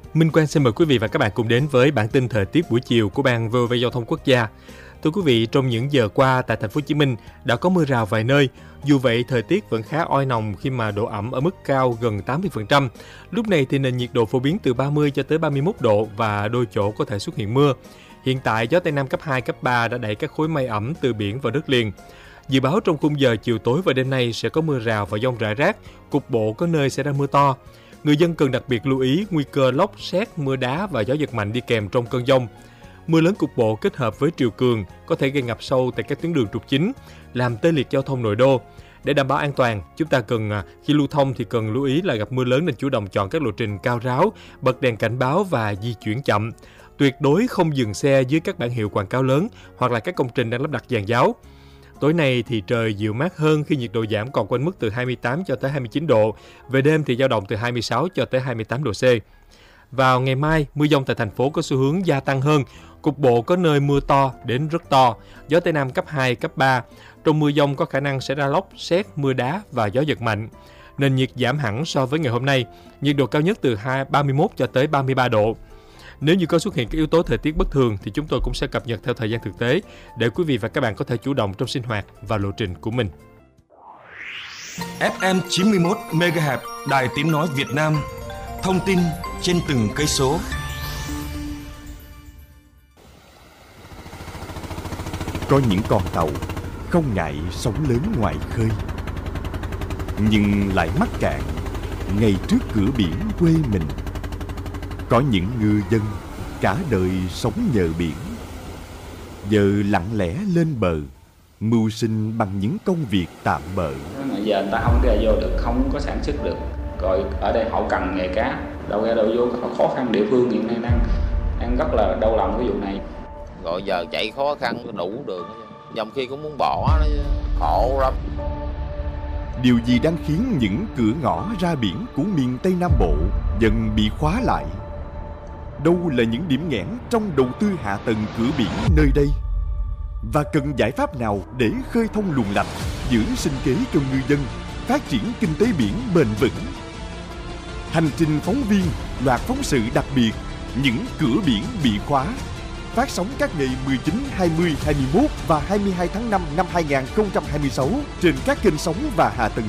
Minh Quang xin mời quý vị và các bạn cùng đến với bản tin thời tiết buổi chiều của Ban VOV Giao thông Quốc gia. Thưa quý vị, trong những giờ qua tại thành phố Hồ Chí Minh đã có mưa rào vài nơi. Dù vậy, thời tiết vẫn khá oi nồng khi mà độ ẩm ở mức cao gần 80%. Lúc này thì nền nhiệt độ phổ biến từ 30 cho tới 31 độ và đôi chỗ có thể xuất hiện mưa. Hiện tại gió Tây Nam cấp 2, cấp 3 đã đẩy các khối mây ẩm từ biển vào đất liền. Dự báo trong khung giờ chiều tối và đêm nay sẽ có mưa rào và dông rải rác, cục bộ có nơi sẽ ra mưa to. Người dân cần đặc biệt lưu ý nguy cơ lốc, sét, mưa đá và gió giật mạnh đi kèm trong cơn dông. Mưa lớn cục bộ kết hợp với triều cường có thể gây ngập sâu tại các tuyến đường trục chính, làm tê liệt giao thông nội đô. Để đảm bảo an toàn, chúng ta khi lưu thông thì cần lưu ý là gặp mưa lớn nên chủ động chọn các lộ trình cao ráo, bật đèn cảnh báo và di chuyển chậm. Tuyệt đối không dừng xe dưới các bảng hiệu quảng cáo lớn hoặc là các công trình đang lắp đặt giàn giáo. Tối nay thì trời dịu mát hơn khi nhiệt độ giảm còn quanh mức từ 28 cho tới 29 độ. Về đêm thì dao động từ 26 cho tới 28 độ C. Vào ngày mai, mưa dông tại thành phố có xu hướng gia tăng hơn. Cục bộ có nơi mưa to đến rất to, gió Tây Nam cấp 2, cấp 3. Trong mưa dông có khả năng sẽ ra lốc, sét, mưa đá và gió giật mạnh. Nền nhiệt giảm hẳn so với ngày hôm nay, nhiệt độ cao nhất từ 31 cho tới 33 độ. Nếu như có xuất hiện các yếu tố thời tiết bất thường thì chúng tôi cũng sẽ cập nhật theo thời gian thực tế để quý vị và các bạn có thể chủ động trong sinh hoạt và lộ trình của mình. FM 91 MHz Đài Tiếng nói Việt Nam. Thông tin trên từng cây số. Có những con tàu không ngại sóng lớn ngoài khơi, nhưng lại mắc cạn ngay trước cửa biển quê mình. Có những ngư dân cả đời sống nhờ biển, giờ lặng lẽ lên bờ, mưu sinh bằng những công việc tạm bợ. Giờ người ta không ra vô được, không có sản xuất được. Rồi ở đây hậu cần nghề cá, đâu ra đâu vô, khó khăn địa phương hiện nay đang rất là đau lòng cái vụ này. Rồi giờ chạy khó khăn đủ đường, dòng khi cũng muốn bỏ nó khổ lắm. Điều gì đang khiến những cửa ngõ ra biển của miền Tây Nam Bộ dần bị khóa lại? Đâu là những điểm nghẽn trong đầu tư hạ tầng cửa biển nơi đây? Và cần giải pháp nào để khơi thông luồng lạch, giữ sinh kế cho ngư dân, phát triển kinh tế biển bền vững? Hành trình phóng viên, loạt phóng sự đặc biệt Những cửa biển bị khóa, phát sóng các ngày 19, 20, 21 và 22 tháng 5 năm 2026 trên các kênh sóng và hạ tầng